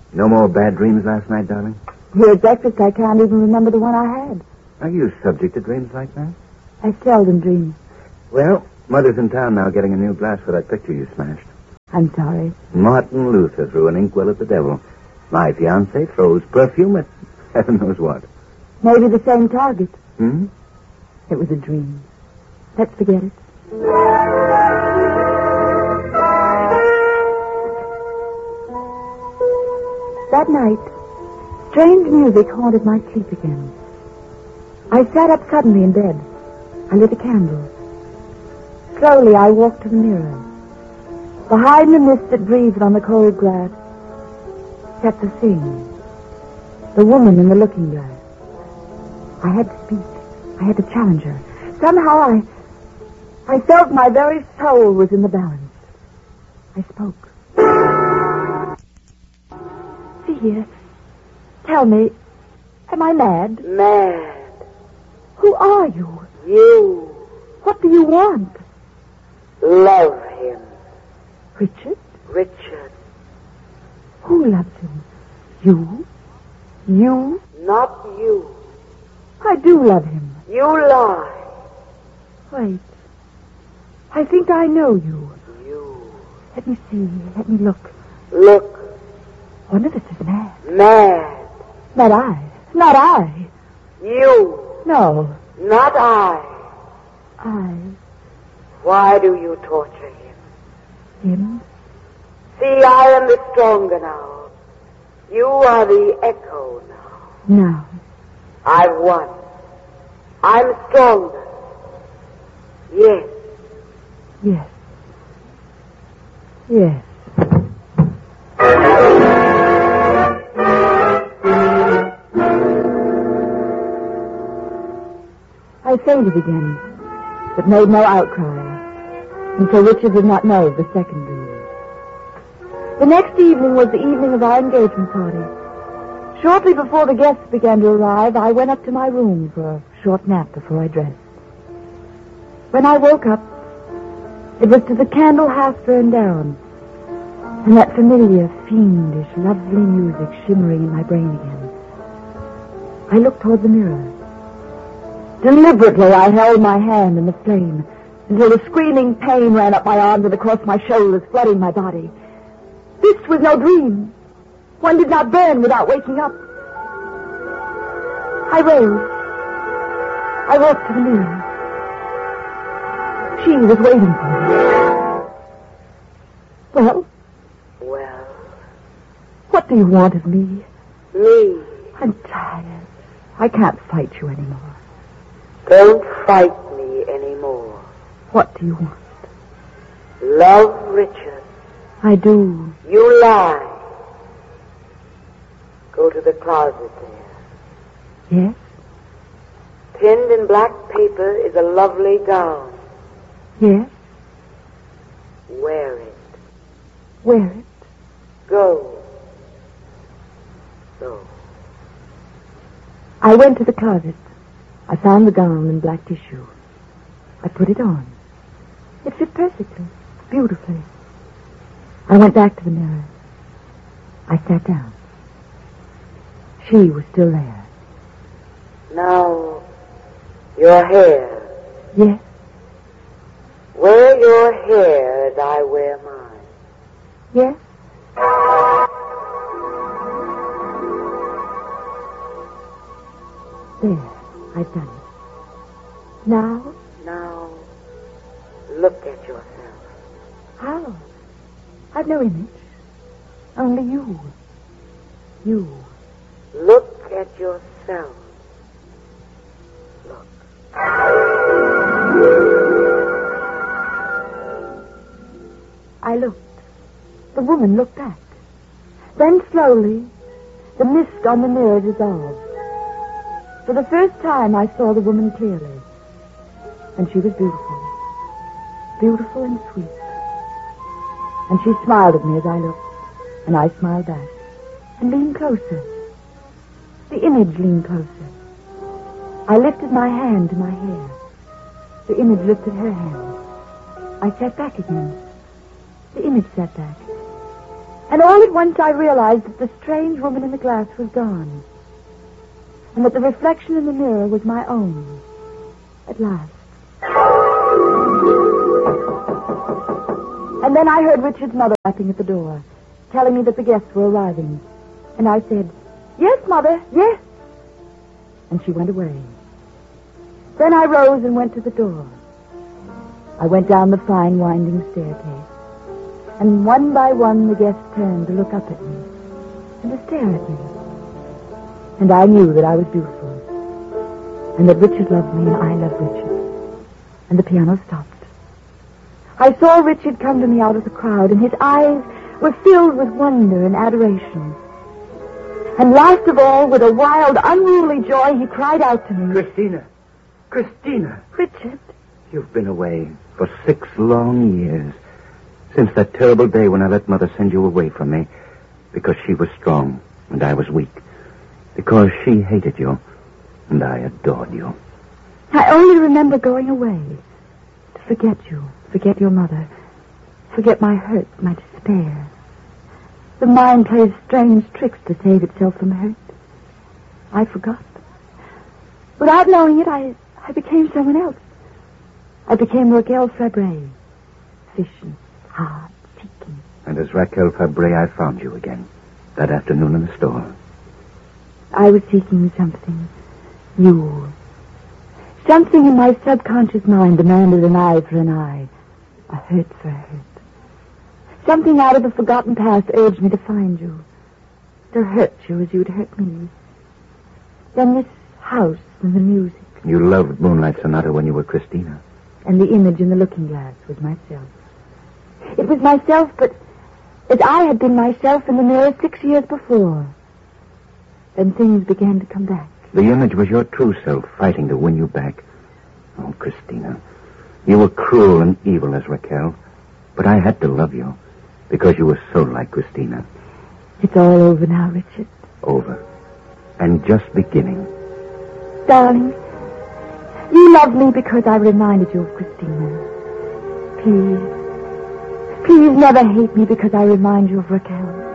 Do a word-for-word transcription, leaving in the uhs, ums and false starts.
No more bad dreams last night, darling? Here at breakfast, I can't even remember the one I had. Are you subject to dreams like that? I seldom dream. Well, Mother's in town now getting a new glass for that picture you smashed. I'm sorry. Martin Luther threw an inkwell at the devil. My fiancé throws perfume at heaven knows what. Maybe the same target. Hmm? It was a dream. Let's forget it. That night, strange music haunted my sleep again. I sat up suddenly in bed. I lit a candle. Slowly, I walked to the mirror. Behind the mist that breathed on the cold glass sat the thing, the woman in the looking glass. I had to speak. I had to challenge her. Somehow I... I felt my very soul was in the balance. I spoke. See here. Tell me, am I mad? Mad. Who are you? You. What do you want? Love him. Richard? Richard. Who loves him? You? You? Not you. I do love him. You lie. Wait. I think I know you. You. Let me see. Let me look. Look. One of us is mad. Mad. Not I. Not I. You. No. Not I. I. Why do you torture him? Him? See, I am the stronger now. You are the echo now. No. I've won. I'm stronger. Yes. Yes. Yes. I fainted again, but made no outcry, and so Richard did not know of the second dream. The next evening was the evening of our engagement party. Shortly before the guests began to arrive, I went up to my room for a short nap before I dressed. When I woke up, it was to the candle half burned down, and that familiar, fiendish, lovely music shimmering in my brain again. I looked toward the mirror. Deliberately, I held my hand in the flame until the screaming pain ran up my arms and across my shoulders, flooding my body. This was no dream. One did not burn without waking up. I rose. I walked to the mirror. She was waiting for me. Well? Well? What do you want of me? Me. I'm tired. I can't fight you anymore. Don't fight me anymore. What do you want? Love Richard. I do. You lie. Go to the closet there. Yes? Pinned in black paper is a lovely gown. Yes? Wear it. Wear it? Go. So. I went to the closet. I found the gown in black tissue. I put it on. It fit perfectly, beautifully. I went back to the mirror. I sat down. She was still there. Now, your hair. Yes? Wear your hair as I wear mine. Yes? There, I've done it. Now? Now, look at yourself. How? I've no image. Only you. You. Look at yourself. Look. I looked. The woman looked back. Then slowly, the mist on the mirror dissolved. For the first time, I saw the woman clearly. And she was beautiful. Beautiful and sweet. And she smiled at me as I looked. And I smiled back. And leaned closer. The image leaned closer. I lifted my hand to my hair. The image lifted her hand. I sat back again. The image sat back. And all at once I realized that the strange woman in the glass was gone. And that the reflection in the mirror was my own. At last. And then I heard Richard's mother rapping at the door, telling me that the guests were arriving. And I said, "Yes, Mother, yes." And she went away. Then I rose and went to the door. I went down the fine winding staircase. And one by one the guests turned to look up at me and to stare at me. And I knew that I was beautiful. And that Richard loved me and I loved Richard. And the piano stopped. I saw Richard come to me out of the crowd, and his eyes were filled with wonder and adoration. And last of all, with a wild, unruly joy, he cried out to me. Christina! Christina! Richard! You've been away for six long years. Since that terrible day when I let Mother send you away from me. Because she was strong and I was weak. Because she hated you and I adored you. I only remember going away to forget you, forget your mother, forget my hurt, my despair. The mind plays strange tricks to save itself from hurt. I forgot. Without knowing it, I, I became someone else. I became Raquel Fabre, efficient, hard, seeking. And as Raquel Fabre, I found you again, that afternoon in the store. I was seeking something, you. Something in my subconscious mind demanded an eye for an eye, a hurt for a hurt. Something out of the forgotten past urged me to find you, to hurt you as you'd hurt me. Then this house and the music. You loved Moonlight Sonata when you were Christina. And the image in the looking glass was myself. It was myself, but as I had been myself in the mirror six years before. Then things began to come back. The image was your true self fighting to win you back. Oh, Christina, you were cruel and evil as Raquel, but I had to love you because you were so like Christina. It's all over now, Richard. Over. And just beginning. Darling, you love me because I reminded you of Christina. Please, please never hate me because I remind you of Raquel.